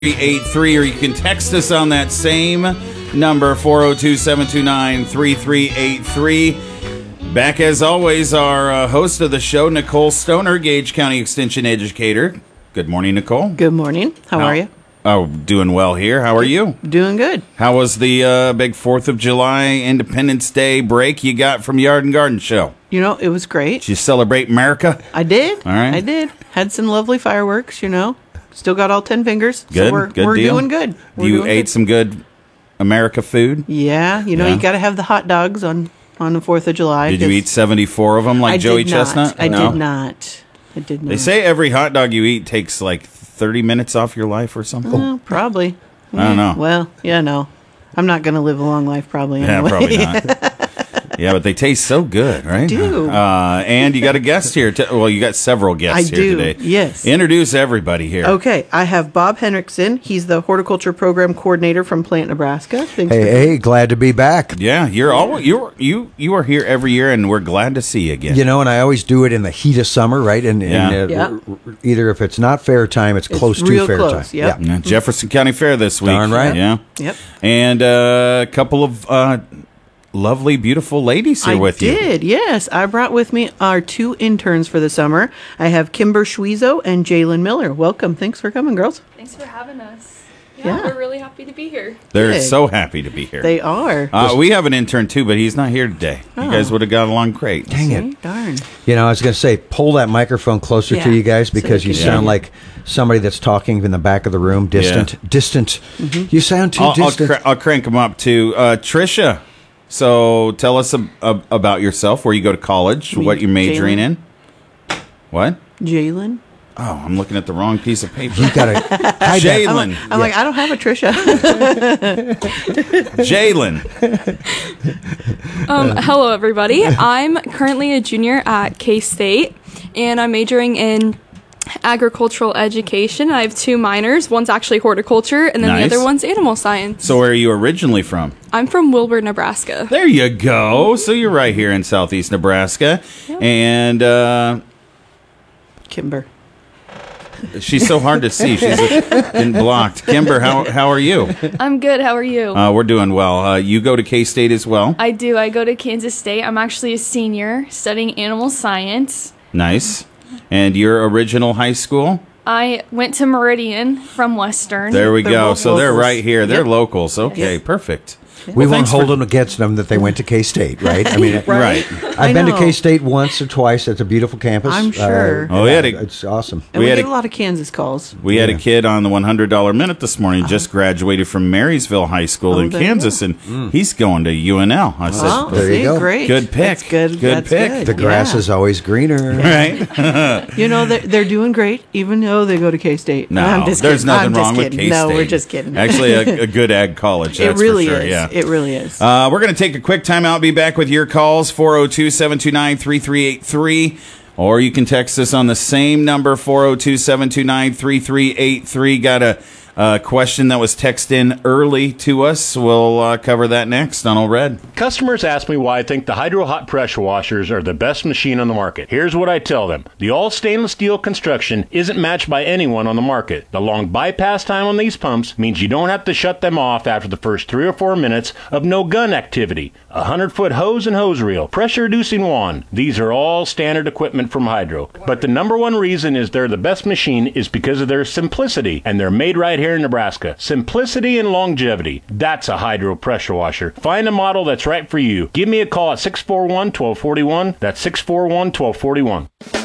3383, or you can text us on that same number, 402-729-3383. Back as always, our host of the show, Nicole Stoner, Gage County Extension Educator. Good morning, Nicole. Good morning. How are you? Oh, doing well here. How are you? Doing good. How was the big 4th of July Independence Day break you got from Yard and Garden Show? You know, it was great. Did you celebrate America? I did. All right. I did. Had some lovely fireworks, you know. Still got all 10 fingers. Good. So we're deal. doing good. You ate some good America food? Yeah. You know, you got to have the hot dogs on the 4th of July. Did you eat 74 of them like Joey Chestnut? I did not. They say every hot dog you eat takes like 30 minutes off your life or something. Oh, probably. I don't know. Well, yeah, no. I'm not going to live a long life probably anyway. Yeah, probably not. Yeah, but they taste so good, right? I do. And you got a guest here. Well, you got several guests here today. Yes. Introduce everybody here. Okay, I have Bob Henriksen. He's the horticulture program coordinator from Plant Nebraska. Hey, glad to be back. Yeah, you are here every year, and we're glad to see you again. You know, and I always do it in the heat of summer, right? And either if it's not fair time, it's close to fair time. Yep. Yeah, Jefferson County Fair this week. Darn right. Yeah. Yep. And a couple of lovely, beautiful ladies here with you. I did, yes. I brought with me our 2 interns for the summer. I have Kimber Schwiezo and Jalen Miller. Welcome. Thanks for coming, girls. Thanks for having us. Yeah. We're really happy to be here. They're Good. so happy to be here. They are. We have an intern, too, but he's not here today. You guys would have got along great. Dang it. See? Darn. You know, I was going to say, pull that microphone closer Yeah, to you guys so because they you can sound hear you. like somebody that's talking in the back of the room, distant. Mm-hmm. You sound too distant. I'll crank them up, too. Trisha, so tell us about yourself, where you go to college, what you're majoring in. What? Jalen. Oh, I'm looking at the wrong piece of paper. You got to hide that. Jalen. I'm like, I don't have a Trisha. Jalen. Hello, everybody. I'm currently a junior at K-State, and I'm majoring in agricultural education. I have 2 minors. One's actually horticulture, and then Nice. the other one's animal science. So where are you originally from? I'm from Wilbur, Nebraska. There you go. So you're right here in southeast Nebraska. Yep. And Kimber. she's so hard to see. She's been blocked. Kimber, how are you? I'm good. How are you? We're doing well. You go to K-State as well? I do. I go to Kansas State. I'm actually a senior studying animal science. Nice. And your original high school? I went to Meridian from Western. There we They're go. both So they're locals. right here. They're Yep. locals. Okay, perfect. We won't thanks hold for- them against them that they went to K-State, right? I mean, Right. I've been to know. K-State once or twice. It's a beautiful campus. I'm sure. Oh, yeah, they- It's awesome. And We we had get a- a lot of Kansas calls. We had a kid on the $100 Minute this morning, just graduated from Marysville High School in there you Kansas, and he's going to UNL. I said, Oh, There you see, go. great. good pick. That's good. Good That's pick. good. The grass Yeah. is always greener. right? You know, they're doing great, even though they go to K-State. No, I'm just there's kidding. nothing I'm just wrong with kidding. K-State. No, we're just kidding. Actually, a good ag college, that's it really for sure. is. Yeah. It really is. We're going to take a quick time out. Be back with your calls, 402-729-3383. Or you can text us on the same number, 402-729-3383. Got a question that was texted in early to us. We'll cover that next on All Red. Customers ask me why I think the Hydro Hot pressure washers are the best machine on the market. Here's what I tell them. The all stainless steel construction isn't matched by anyone on the market. The long bypass time on these pumps means you don't have to shut them off after the first 3 or 4 minutes of no gun activity. A 100-foot hose and hose reel, pressure reducing wand. These are all standard equipment from Hydro. But the number one reason is they're the best machine is because of their simplicity, and they're made right here in Nebraska. Simplicity and longevity. That's a Hydro pressure washer. Find a model that's right for you. Give me a call at 641-1241. That's 641-1241.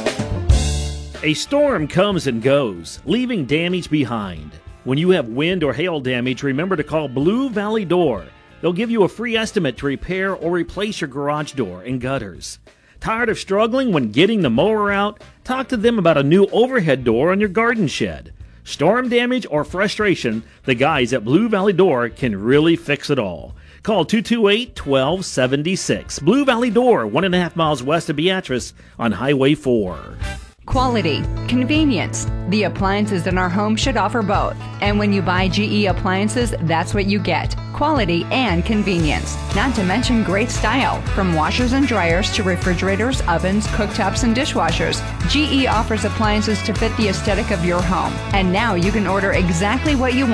A storm comes and goes, leaving damage behind. When you have wind or hail damage, remember to call Blue Valley Door. They'll give you a free estimate to repair or replace your garage door and gutters. Tired of struggling when getting the mower out? Talk to them about a new overhead door on your garden shed. Storm damage or frustration, the guys at Blue Valley Door can really fix it all. Call 228-1276. Blue Valley Door, 1.5 miles west of Beatrice on Highway 4. Quality, convenience. The appliances in our home should offer both. And when you buy GE appliances, that's what you get. quality, and convenience. Not to mention great style. From washers and dryers to refrigerators, ovens, cooktops, and dishwashers, GE offers appliances to fit the aesthetic of your home. And now you can order exactly what you want